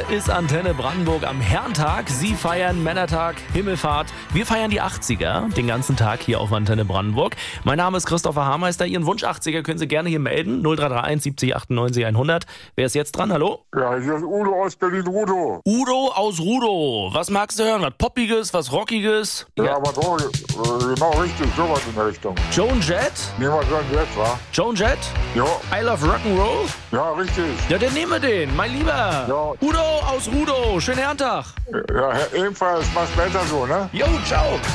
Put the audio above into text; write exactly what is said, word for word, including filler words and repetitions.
Hier ist Antenne Brandenburg am Herrentag. Sie feiern Männertag, Himmelfahrt. Wir feiern die achtziger den ganzen Tag hier auf Antenne Brandenburg. Mein Name ist Christopher Hameister. Ihren Wunsch achtziger können Sie gerne hier melden. null drei drei eins siebzig achtundneunzig hundert. Wer ist jetzt dran? Hallo? Ja, hier ist Udo aus Berlin-Rudow. Udo aus Rudow. Was magst du hören? Was Poppiges, was Rockiges? Ja, aber doch, äh, genau richtig, sowas in der Richtung. Joan Jett? Nehmen wir dann jetzt, wa? Joan Jett? Ja, I Love Rock'n'Roll? ja, richtig. Ja, dann nehmen wir den, mein Lieber. Ja. Udo aus Rudow. Schönen Herrentag. Ja, ebenfalls, mach's besser so, ne? Jo, ciao.